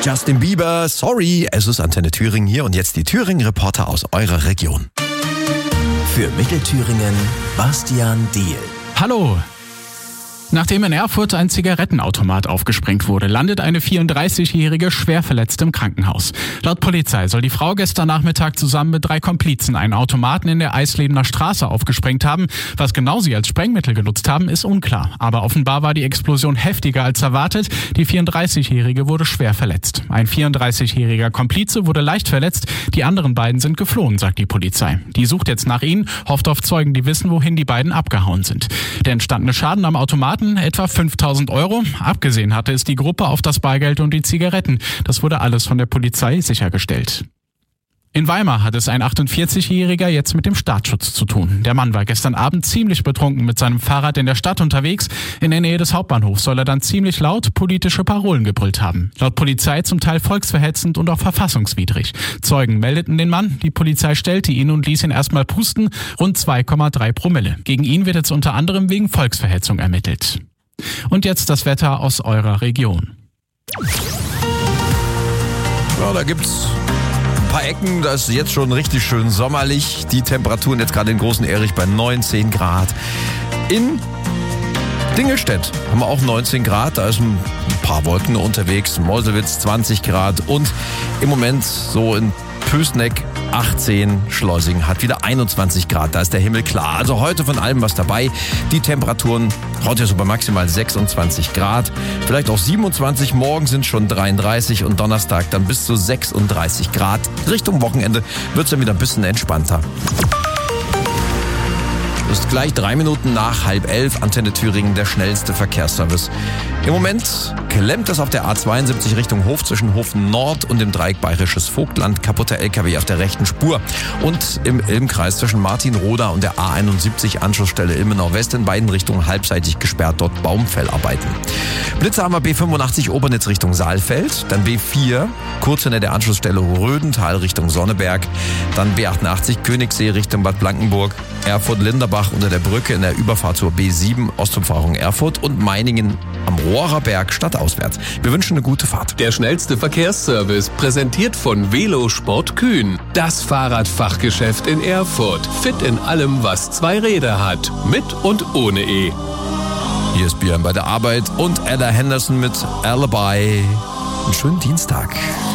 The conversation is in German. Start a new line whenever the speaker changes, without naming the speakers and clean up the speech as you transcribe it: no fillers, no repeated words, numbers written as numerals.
Justin Bieber, sorry, es ist Antenne Thüringen hier und jetzt die Thüringen-Reporter aus eurer Region.
Für Mittelthüringen Bastian Diehl.
Hallo! Nachdem in Erfurt ein Zigarettenautomat aufgesprengt wurde, landet eine 34-Jährige schwer verletzt im Krankenhaus. Laut Polizei soll die Frau gestern Nachmittag zusammen mit 3 Komplizen einen Automaten in der Eislebener Straße aufgesprengt haben. Was genau sie als Sprengmittel genutzt haben, ist unklar. Aber offenbar war die Explosion heftiger als erwartet. Die 34-Jährige wurde schwer verletzt. Ein 34-jähriger Komplize wurde leicht verletzt. Die anderen beiden sind geflohen, sagt die Polizei. Die sucht jetzt nach ihnen, hofft auf Zeugen, die wissen, wohin die beiden abgehauen sind. Der entstandene Schaden am Automaten etwa 5.000 Euro. Abgesehen hatte es die Gruppe auf das Bargeld und die Zigaretten. Das wurde alles von der Polizei sichergestellt. In Weimar hat es ein 48-Jähriger jetzt mit dem Staatsschutz zu tun. Der Mann war gestern Abend ziemlich betrunken mit seinem Fahrrad in der Stadt unterwegs. In der Nähe des Hauptbahnhofs soll er dann ziemlich laut politische Parolen gebrüllt haben. Laut Polizei zum Teil volksverhetzend und auch verfassungswidrig. Zeugen meldeten den Mann, die Polizei stellte ihn und ließ ihn erstmal pusten, rund 2,3 Promille. Gegen ihn wird jetzt unter anderem wegen Volksverhetzung ermittelt. Und jetzt das Wetter aus eurer Region.
Ja, da gibt's ein paar Ecken, das ist jetzt schon richtig schön sommerlich. Die Temperaturen jetzt gerade in Großen Erich bei 19 Grad. In Dingelstedt haben wir auch 19 Grad, da ist ein paar Wolken unterwegs. Meuselwitz 20 Grad und im Moment so in Pößneck 18, Schleusing hat wieder 21 Grad, da ist der Himmel klar. Also heute von allem was dabei. Die Temperaturen heute so bei maximal 26 Grad, vielleicht auch 27, morgen sind schon 33 und Donnerstag dann bis zu 36 Grad. Richtung Wochenende wird es dann wieder ein bisschen entspannter. Das ist gleich 3 Minuten nach 10:30, Antenne Thüringen, der schnellste Verkehrsservice. Im Moment klemmt es auf der A72 Richtung Hof zwischen Hofen Nord und dem Dreieck Bayerisches Vogtland. Kaputter LKW auf der rechten Spur. Und im Ilmkreis zwischen Martinroda und der A71 Anschlussstelle Ilmenau West in beiden Richtungen halbseitig gesperrt, dort Baumfellarbeiten. Blitzer haben wir B85 Obernitz Richtung Saalfeld, dann B4 kurz hinter der Anschlussstelle Rödental Richtung Sonneberg, dann B88 Königssee Richtung Bad Blankenburg, Erfurt-Linderbach unter der Brücke in der Überfahrt zur B7 Ostumfahrung Erfurt und Meiningen am Rohrer Berg stadtauswärts. Wir wünschen eine gute Fahrt.
Der schnellste Verkehrsservice präsentiert von Velosport Kühn. Das Fahrradfachgeschäft in Erfurt. Fit in allem, was 2 Räder hat. Mit und ohne E.
Hier ist Björn bei der Arbeit und Ella Henderson mit Alibi. Einen schönen Dienstag.